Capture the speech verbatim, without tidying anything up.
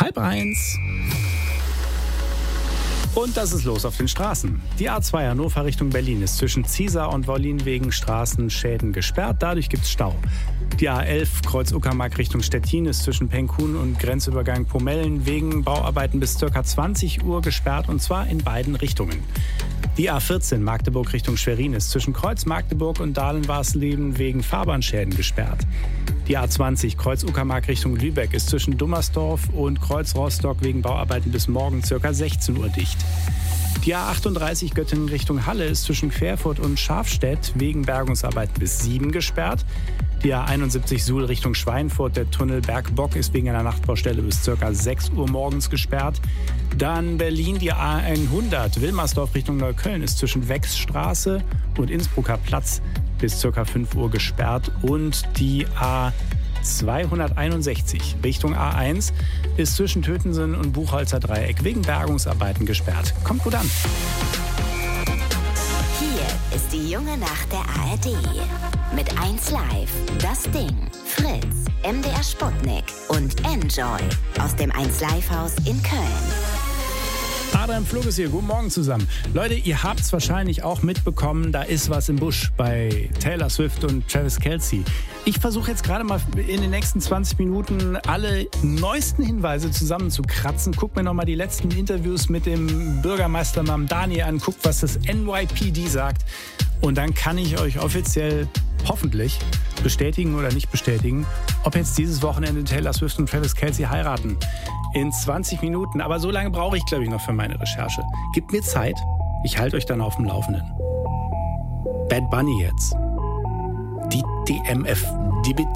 Halb eins. Und das ist los auf den Straßen. Die A zwei Hannover Richtung Berlin ist zwischen Ziesar und Wollin wegen Straßenschäden gesperrt. Dadurch gibt es Stau. Die A elf Kreuz Uckermark Richtung Stettin ist zwischen Penkun und Grenzübergang Pomellen wegen Bauarbeiten bis ca. zwanzig Uhr gesperrt, und zwar in beiden Richtungen. Die A vierzehn Magdeburg Richtung Schwerin ist zwischen Kreuz Magdeburg und Dahlen-Warsleben wegen Fahrbahnschäden gesperrt. Die A zwanzig Kreuz Uckermark Richtung Lübeck ist zwischen Dummersdorf und Kreuz Rostock wegen Bauarbeiten bis morgen ca. sechzehn Uhr dicht. Die A achtunddreißig Göttingen Richtung Halle ist zwischen Querfurt und Schafstedt wegen Bergungsarbeiten bis sieben hundert. Die A einundsiebzig Suhl Richtung Schweinfurt, der Tunnel Bergbock, ist wegen einer Nachtbaustelle bis ca. sechs Uhr morgens gesperrt. Dann Berlin, die A hundert Wilmersdorf Richtung Neukölln ist zwischen Wechsstraße und Innsbrucker Platz bis ca. fünf Uhr gesperrt. Und die A zweihunderteinundsechzig Richtung A eins ist zwischen Tötensen und Buchholzer Dreieck wegen Bergungsarbeiten gesperrt. Kommt gut an. Hier ist die junge Nacht der A R D. Mit eins Live, Das Ding, Fritz, M D R Sputnik und Enjoy aus dem eins Live Haus in Köln. Adam Flug ist hier. Guten Morgen zusammen. Leute, ihr habt es wahrscheinlich auch mitbekommen, da ist was im Busch bei Taylor Swift und Travis Kelce. Ich versuche jetzt gerade mal in den nächsten zwanzig Minuten alle neuesten Hinweise zusammenzukratzen. Guck mir nochmal die letzten Interviews mit dem Bürgermeister Mamdani an. Guck, was das N Y P D sagt. Und dann kann ich euch offiziell hoffentlich bestätigen oder nicht bestätigen, ob jetzt dieses Wochenende Taylor Swift und Travis Kelce heiraten. In zwanzig Minuten. Aber so lange brauche ich, glaube ich, noch für meine Recherche. Gebt mir Zeit. Ich halte euch dann auf dem Laufenden. Bad Bunny jetzt. Die D M F. Die